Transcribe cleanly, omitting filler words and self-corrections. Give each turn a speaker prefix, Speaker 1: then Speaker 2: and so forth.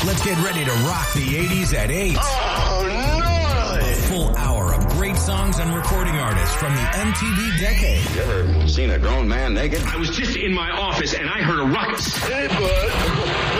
Speaker 1: Let's get ready to rock the 80s at 8.
Speaker 2: Oh, no!
Speaker 1: A full hour of great songs and recording artists from the MTV decade.
Speaker 3: You ever seen a grown man naked?
Speaker 4: I was just in my office and I heard a ruckus.
Speaker 2: Hey, bud.